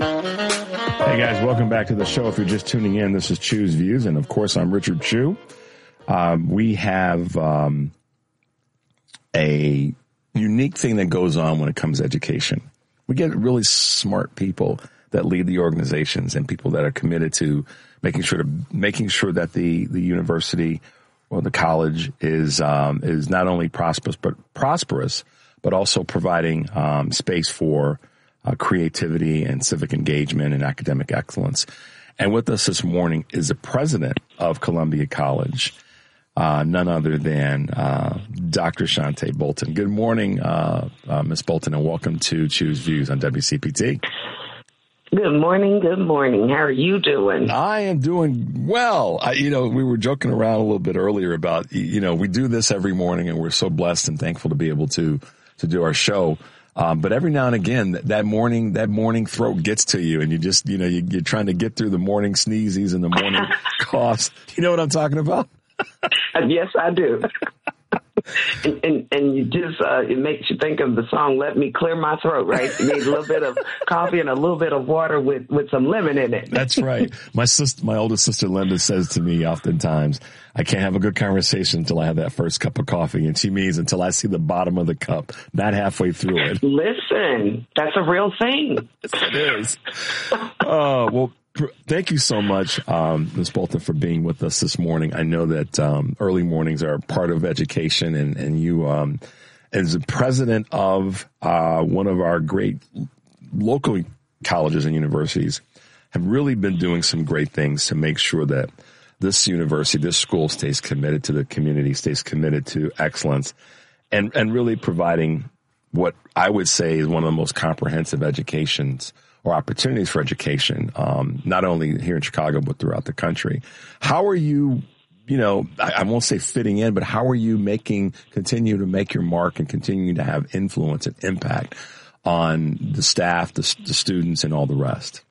Hey guys, welcome back to the show. If you're just tuning in, this is Chew's Views, and of course I'm Richard Chew. We have a unique thing that goes on when it comes to education. We get really smart people that lead the organizations and people that are committed to making sure that the university or the college is not only prosperous, but also providing space for creativity and civic engagement and academic excellence. And with us this morning is the president of Columbia College, none other than Dr. Shante Bolton. Good morning, Ms. Bolton, and welcome to Chew's Views on WCPT. Good morning. Good morning. How are you doing? I am doing well. We were joking around a little bit earlier about, we do this every morning and we're so blessed and thankful to be able to do our show. But every now and again, that morning throat gets to you and you just, you're trying to get through the morning sneezes and the morning coughs. You know what I'm talking about? Yes, I do. and you just, it makes you think of the song, Let Me Clear My Throat, right? You need a little bit of coffee and a little bit of water with some lemon in it. That's right. My oldest sister Linda says to me oftentimes, I can't have a good conversation until I have that first cup of coffee. And she means until I see the bottom of the cup, not halfway through it. Listen, that's a real thing. Yes, it is. Well, thank you so much, Ms. Bolton, for being with us this morning. I know that early mornings are part of education, and you, as the president of one of our great local colleges and universities, have really been doing some great things to make sure that this university, this school stays committed to the community, stays committed to excellence, and really providing what I would say is one of the most comprehensive educations or opportunities for education, not only here in Chicago, but throughout the country. How are you, I won't say fitting in, but how are you continue to make your mark and continue to have influence and impact on the staff, the students, and all the rest?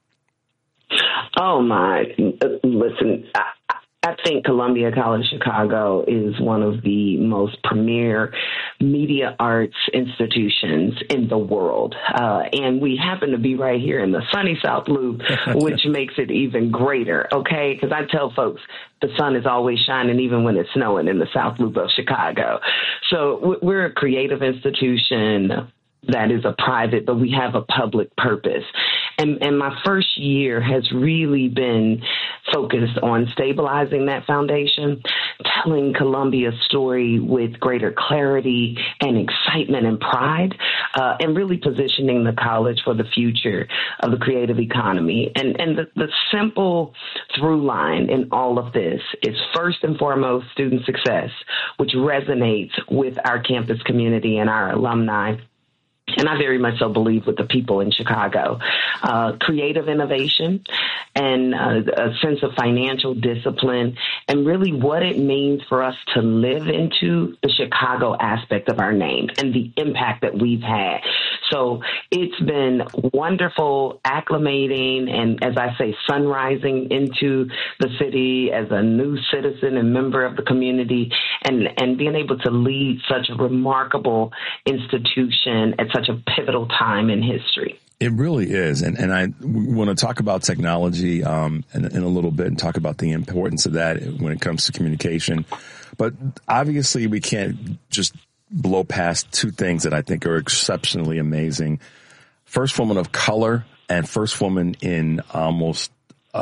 Oh, my. Listen, I think Columbia College Chicago is one of the most premier media arts institutions in the world. And we happen to be right here in the sunny South Loop, which makes it even greater, okay? Because I tell folks the sun is always shining even when it's snowing in the South Loop of Chicago. So we're a creative institution that is a private, but we have a public purpose. And my first year has really been focused on stabilizing that foundation, telling Columbia's story with greater clarity and excitement and pride, and really positioning the college for the future of the creative economy. And the simple through line in all of this is first and foremost student success, which resonates with our campus community and our alumni. And I very much so believe with the people in Chicago, creative innovation and a sense of financial discipline and really what it means for us to live into the Chicago aspect of our name and the impact that we've had. So it's been wonderful acclimating and, as I say, sunrising into the city as a new citizen and member of the community and being able to lead such a remarkable institution at such a pivotal time in history. It really is. And I want to talk about technology in a little bit and talk about the importance of that when it comes to communication. But obviously, we can't just blow past two things that I think are exceptionally amazing. First woman of color and first woman in almost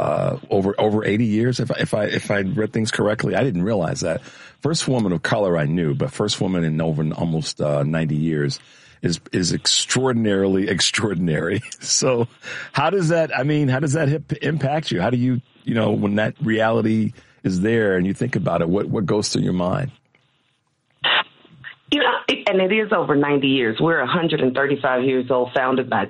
over 80 years. If I read things correctly, I didn't realize that. First woman of color I knew, but first woman in over almost 90 years is extraordinarily extraordinary. So how does that impact you? How do you, when that reality is there and you think about it, what goes through your mind? And it is over 90 years. We're 135 years old, founded by